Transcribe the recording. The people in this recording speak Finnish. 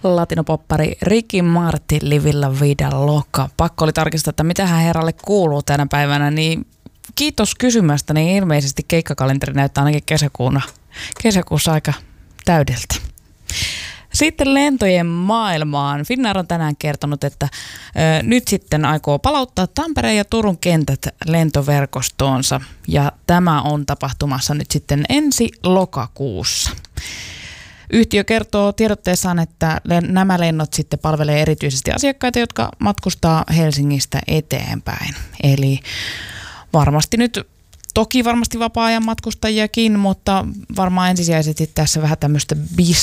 Latinopoppari Ricky Martin Livilla Vida Loca. Pakko oli tarkistaa, että mitähän herralle kuuluu tänä päivänä, niin kiitos kysymästä, niin ilmeisesti keikkakalenteri näyttää ainakin kesäkuussa aika täydeltä. Sitten lentojen maailmaan. Finnair on tänään kertonut, että nyt sitten aikoo palauttaa Tampereen ja Turun kentät lentoverkostoonsa. Ja tämä on tapahtumassa nyt sitten ensi lokakuussa. Yhtiö kertoo tiedotteessaan, että nämä lennot sitten palvelee erityisesti asiakkaita, jotka matkustaa Helsingistä eteenpäin. Eli varmasti vapaa-ajan matkustajiakin, mutta varmaan ensisijaisesti tässä vähän tämmöistä